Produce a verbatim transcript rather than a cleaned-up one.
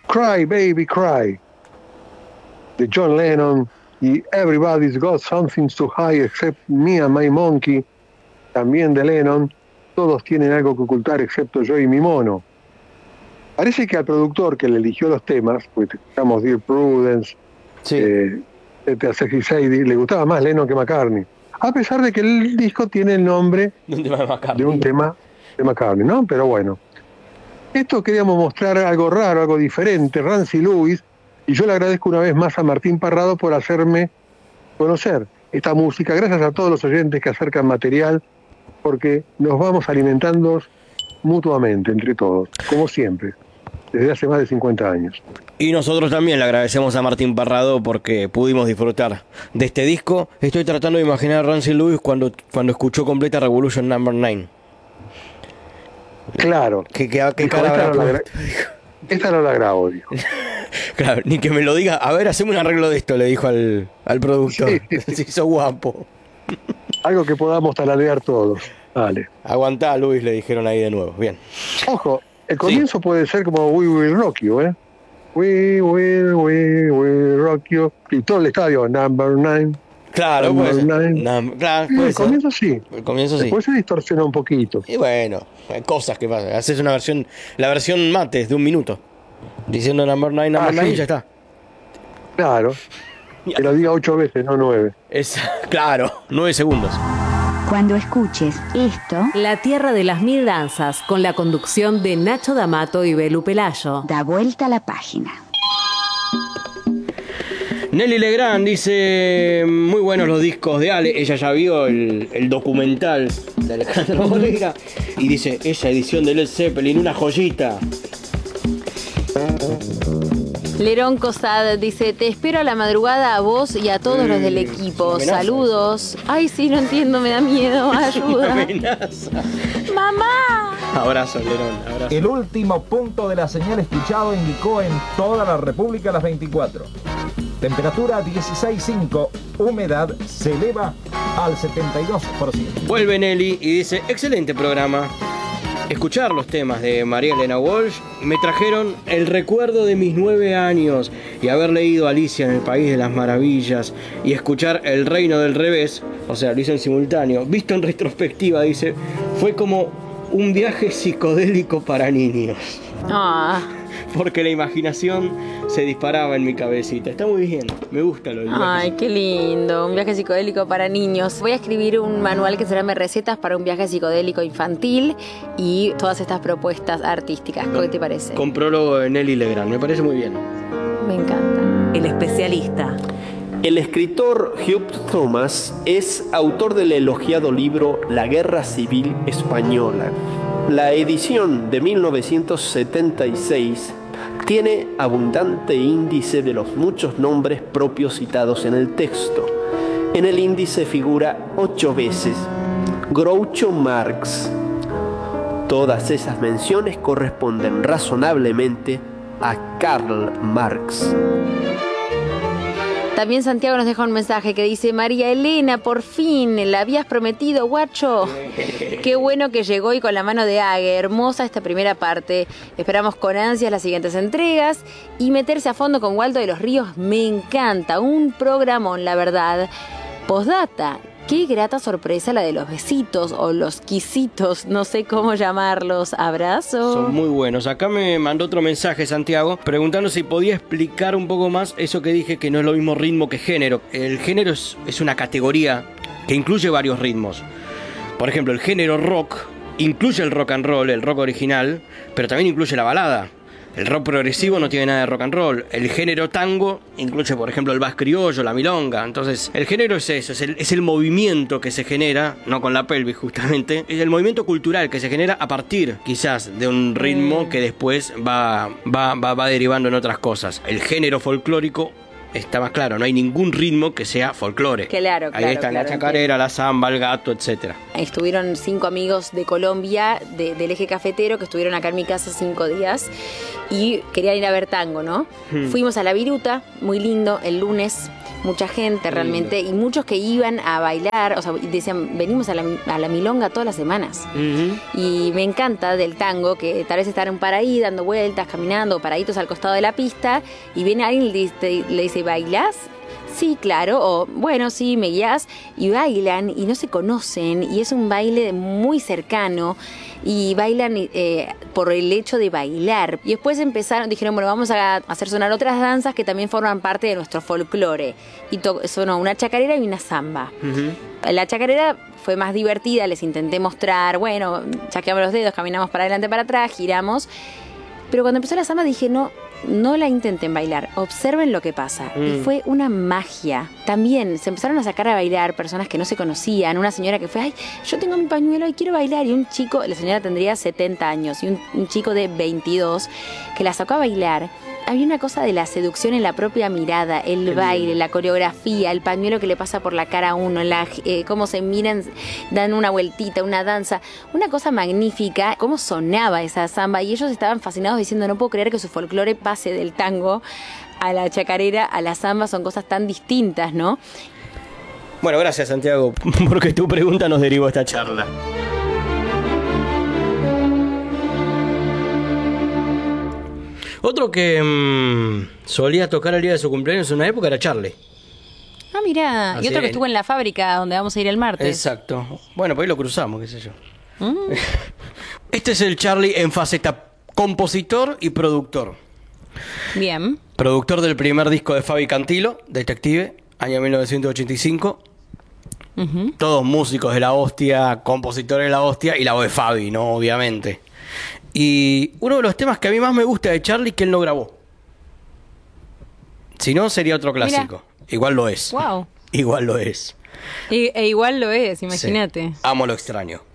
Cry Baby Cry de John Lennon y Everybody's Got Something to Hide Except Me and My Monkey, también de Lennon. Todos tienen algo que ocultar excepto yo y mi mono. Parece que al productor que le eligió los temas, pues estamos Dear Prudence, sí. eh, Sexy Sadie, le gustaba más Lennon que McCartney, a pesar de que el disco tiene el nombre de un tema de McCartney, de un tema de McCartney, ¿no? Pero bueno, esto queríamos mostrar algo raro, algo diferente, Rancy Lewis, y yo le agradezco una vez más a Martín Parrado por hacerme conocer esta música. Gracias a todos los oyentes que acercan material, porque nos vamos alimentando mutuamente, entre todos, como siempre, desde hace más de cincuenta años. Y nosotros también le agradecemos a Martín Parrado porque pudimos disfrutar de este disco. Estoy tratando de imaginar a Rancy Lewis cuando, cuando escuchó completa Revolution Number nueve. Claro. ¿Qué, qué, qué dijo, cara esta, habrá no la puesto? esta no la grabo, dijo. Claro, ni que me lo diga. A ver, haceme un arreglo de esto, le dijo al, al productor. Sí. Se hizo guapo. Algo que podamos talarear todos. Dale. Aguantá, Luis, le dijeron ahí de nuevo. Bien. Ojo, el comienzo sí. puede ser como We Will Rock You, ¿eh? We will, we will rock you. Y todo el estadio, number nine. Claro, number pues. Nine. No, claro, Sí, puede el ser. comienzo sí. El comienzo sí. Después se distorsiona un poquito. Y bueno, hay cosas que pasan. Haces una versión, la versión mates de un minuto. Diciendo number nine, number Ah, nine, sí. y ya está. Claro. Que lo diga ocho veces, no nueve. Es, claro, nueve segundos. Cuando escuches esto, La Tierra de las Mil Danzas, con la conducción de Nacho D'Amato y Belu Pelayo. da vuelta a la página. Nelly Legrand dice, muy buenos los discos de Ale. Ella ya vio el, el documental de Alejandro Bolera y dice, esa edición de Led Zeppelin, una joyita. Lerón Cosad dice, te espero a la madrugada a vos y a todos los del equipo. amenaza. Saludos. Ay, sí, no entiendo, me da miedo. Ayuda. Amenaza. ¡Mamá! Abrazo, Lerón, abrazo. El último punto de la señal escuchado indicó en toda la República las veinticuatro. Temperatura dieciséis punto cinco, humedad se eleva al setenta y dos por ciento. Vuelve Nelly y dice, excelente programa. Escuchar los temas de María Elena Walsh me trajeron el recuerdo de mis nueve años y haber leído Alicia en el País de las Maravillas y escuchar El Reino del Revés, o sea, lo hizo en simultáneo, visto en retrospectiva, dice, fue como un viaje psicodélico para niños. Ah, Porque la imaginación se disparaba en mi cabecita. Está muy bien, me gusta lo del viaje. ay, qué lindo. Un viaje psicodélico para niños. Voy a escribir un manual que se llame Recetas para un viaje psicodélico infantil y todas estas propuestas artísticas. ¿Qué te parece? Con prólogo de Nelly Legrand, me parece muy bien. Me encanta. El especialista. El escritor Hugh Thomas es autor del elogiado libro La Guerra Civil Española. La edición de mil novecientos setenta y seis tiene abundante índice de los muchos nombres propios citados en el texto. En el índice figura ocho veces Groucho Marx. Todas esas menciones corresponden razonablemente a Karl Marx. También Santiago nos deja un mensaje que dice, María Elena, por fin, la habías prometido, guacho. Qué bueno que llegó y con la mano de Ague. Hermosa esta primera parte. Esperamos con ansias las siguientes entregas. Y meterse a fondo con Waldo de los Ríos me encanta. Un programón, la verdad. Postdata. Qué grata sorpresa la de los besitos o los quisitos, no sé cómo llamarlos. Abrazo. Son muy buenos. Acá me mandó otro mensaje Santiago preguntando si podía explicar un poco más eso que dije, que no es lo mismo ritmo que género. El género es, es una categoría que incluye varios ritmos. Por ejemplo, el género rock incluye el rock and roll, el rock original, pero también incluye la balada. El rock progresivo no tiene nada de rock and roll. El género tango incluye, por ejemplo, el vals criollo, la milonga. Entonces, el género es eso, es el, es el movimiento que se genera, no con la pelvis justamente, es el movimiento cultural que se genera a partir, quizás, de un ritmo que después va, va, va, va derivando en otras cosas. El género folclórico está más claro, no hay ningún ritmo que sea folclore. Claro, Ahí claro, están claro, la chacarera, la samba, el gato, etcétera. Estuvieron cinco amigos de Colombia, de- del eje cafetero, que estuvieron acá en mi casa cinco días y querían ir a ver tango, ¿no? Hmm. Fuimos a La Viruta, muy lindo, el lunes, mucha gente realmente, y muchos que iban a bailar, o sea, y decían, venimos a la, a la milonga todas las semanas. Ujú. Y me encanta del tango que tal vez están para ahí dando vueltas, caminando, paraditos al costado de la pista, y viene alguien y le dice, le dice ¿bailás? Sí, claro, o bueno, sí, me guías, y bailan y no se conocen, y es un baile muy cercano, y bailan eh, por el hecho de bailar. Y después empezaron, dijeron, bueno, vamos a hacer sonar otras danzas que también forman parte de nuestro folclore. Y to- sonó una chacarera y una samba. Ujú. La chacarera fue más divertida, les intenté mostrar, bueno, chaqueamos los dedos, caminamos para adelante, para atrás, giramos. Pero cuando empezó la samba dije, no, no la intenten bailar, observen lo que pasa. Mm. Y fue una magia. También se empezaron a sacar a bailar personas que no se conocían. Una señora que fue, ay, yo tengo mi pañuelo y quiero bailar. Y un chico, la señora tendría setenta años, y un, un chico de veintidós que la sacó a bailar. Había una cosa de la seducción en la propia mirada, el baile, la coreografía, el pañuelo que le pasa por la cara a uno, la, eh, cómo se miran, dan una vueltita, una danza, una cosa magnífica, cómo sonaba esa samba, y ellos estaban fascinados diciendo, no puedo creer que su folclore pase del tango a la chacarera, a la samba, son cosas tan distintas, ¿no? Bueno, gracias Santiago, porque tu pregunta nos derivó a esta charla. Otro que mmm, solía tocar el día de su cumpleaños en una época era Charlie. Ah, mira, Así y otro que es. estuvo en la fábrica donde vamos a ir el martes. Exacto. Bueno, pues ahí lo cruzamos, qué sé yo. Mm. Este es el Charlie en faceta compositor y productor. Bien. Productor del primer disco de Fabi Cantilo, Detective, año mil novecientos ochenta y cinco. Ujú. Todos músicos de la hostia, compositores de la hostia, y la voz de Fabi, ¿no? Obviamente. Y uno de los temas que a mí más me gusta de Charlie que él no grabó. Si no, sería otro clásico. Igual lo es. Wow. Igual lo es. E, e igual lo es, imagínate. Sí. Amo lo extraño.